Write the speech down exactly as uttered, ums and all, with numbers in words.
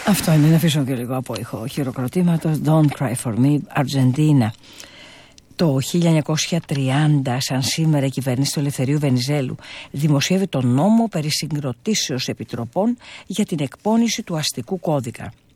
Αυτό είναι, να αφήσω και λίγο απόϊχο χειροκροτήματος. Don't cry for me, Αργεντίνα. Το χίλια εννιακόσια τριάντα, σαν σήμερα, η κυβέρνηση του Ελευθερίου Βενιζέλου δημοσιεύει τον νόμο περί συγκροτήσεως επιτροπών για την εκπόνηση του αστικού κώδικα.